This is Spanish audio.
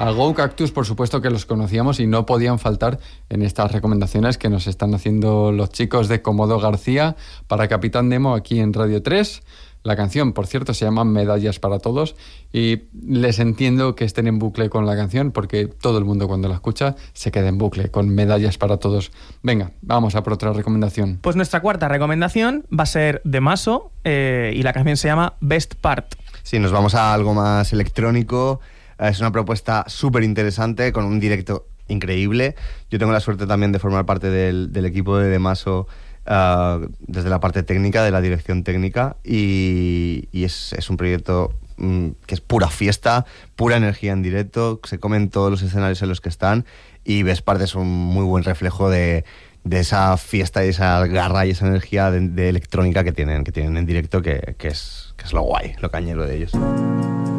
A Go Cactus, por supuesto que los conocíamos y no podían faltar en estas recomendaciones que nos están haciendo los chicos de Comodo García para Capitán Nemo aquí en Radio 3. La canción, por cierto, se llama Medallas para Todos y les entiendo que estén en bucle con la canción porque todo el mundo cuando la escucha se queda en bucle con Medallas para Todos. Venga, vamos a por otra recomendación. Pues nuestra cuarta recomendación va a ser de Maso y la canción se llama Best Part. Sí, nos vamos a algo más electrónico. Es una propuesta súper interesante con un directo increíble. Yo tengo la suerte también de formar parte del equipo de Maso desde la parte técnica, de la dirección técnica, y es un proyecto que es pura fiesta, pura energía en directo, se comen todos los escenarios en los que están, y Best Part es un muy buen reflejo de esa fiesta y esa garra y esa energía de electrónica que tienen en directo, que es lo guay, lo cañero de ellos.